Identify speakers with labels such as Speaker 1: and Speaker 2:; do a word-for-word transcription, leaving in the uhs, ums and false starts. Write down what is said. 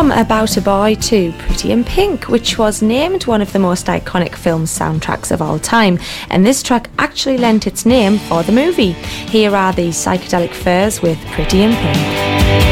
Speaker 1: from About a Boy to Pretty in Pink, which was named one of the most iconic film soundtracks of all time, and this track actually lent its name for the movie. Here are the Psychedelic Furs with Pretty in Pink.